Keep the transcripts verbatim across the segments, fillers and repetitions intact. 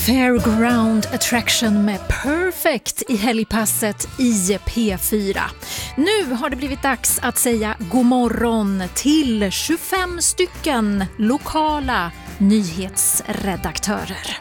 Fairground Attraction med Perfect i helgpasset i P fyra. Nu har det blivit dags att säga god morgon till tjugofem stycken lokala nyhetsredaktörer.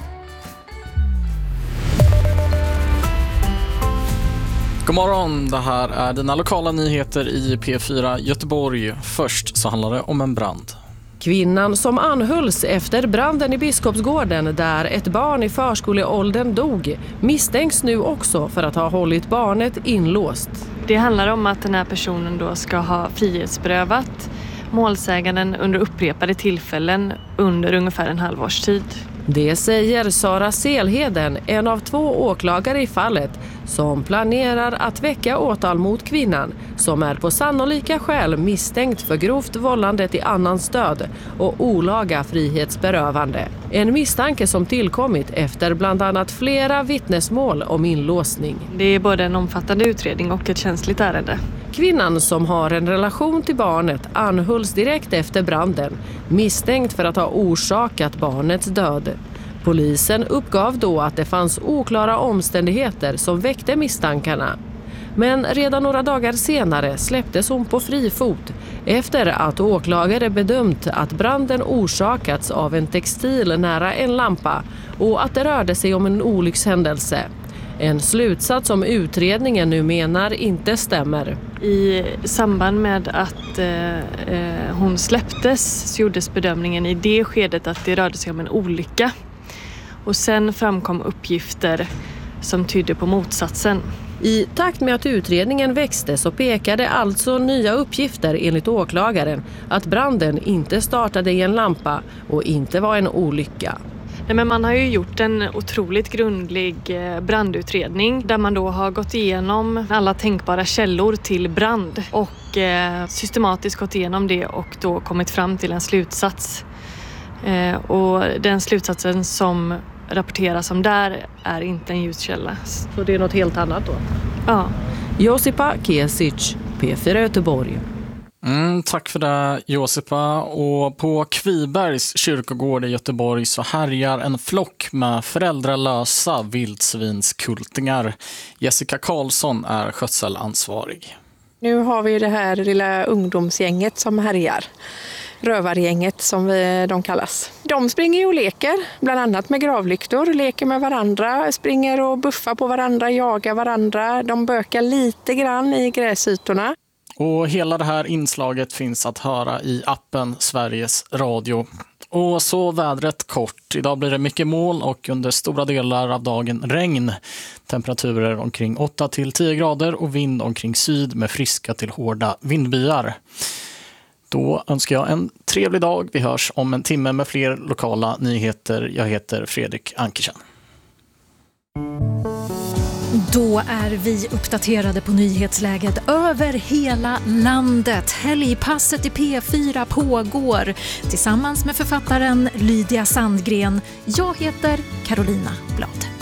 God morgon, det här är dina lokala nyheter i P fyra Göteborg. Först så handlar det om en brand. Kvinnan som anhölls efter branden i Biskopsgården där ett barn i förskoleåldern dog misstänks nu också för att ha hållit barnet inlåst. Det handlar om att den här personen då ska ha frihetsberövat målsäganden under upprepade tillfällen under ungefär en halvårs tid. Det säger Sara Selheden, en av två åklagare i fallet, som planerar att väcka åtal mot kvinnan som är på sannolika skäl misstänkt för grovt vållande till annans död och olaga frihetsberövande. En misstanke som tillkommit efter bland annat flera vittnesmål om inlåsning. Det är både en omfattande utredning och ett känsligt ärende. Kvinnan som har en relation till barnet anhölls direkt efter branden, misstänkt för att ha orsakat barnets död. Polisen uppgav då att det fanns oklara omständigheter som väckte misstankarna. Men redan några dagar senare släpptes hon på fri fot efter att åklagare bedömt att branden orsakats av en textil nära en lampa och att det rörde sig om en olyckshändelse. En slutsats som utredningen nu menar inte stämmer. I samband med att eh, hon släpptes så gjordes bedömningen i det skedet att det rörde sig om en olycka. Och sen framkom uppgifter som tydde på motsatsen. I takt med att utredningen växte så pekade alltså nya uppgifter enligt åklagaren att branden inte startade i en lampa och inte var en olycka. Nej, men man har ju gjort en otroligt grundlig brandutredning där man då har gått igenom alla tänkbara källor till brand och eh, systematiskt gått igenom det och då kommit fram till en slutsats. Eh, och den slutsatsen som rapporteras om där är inte en ljuskälla. Så det är något helt annat då? Ja. Josipa Kesic, P fyra Göteborg. Mm, tack för det, Josipa. Och på Kvibergs kyrkogård i Göteborg så härjar en flock med föräldralösa vildsvinskultingar. Jessica Karlsson är skötselansvarig. Nu har vi det här lilla ungdomsgänget som härjar. Rövargänget som vi, de kallas. De springer och leker, bland annat med gravlyktor, leker med varandra, springer och buffar på varandra, jagar varandra. De bökar lite grann i gräsytorna. Och hela det här inslaget finns att höra i appen Sveriges Radio. Och så vädret kort. Idag blir det mycket moln och under stora delar av dagen regn. Temperaturer omkring åtta till tio grader och vind omkring syd med friska till hårda vindbyar. Då önskar jag en trevlig dag. Vi hörs om en timme med fler lokala nyheter. Jag heter Fredrik Ankersen. Då är vi uppdaterade på nyhetsläget över hela landet. Helgpasset i P fyra pågår tillsammans med författaren Lydia Sandgren. Jag heter Carolina Blad.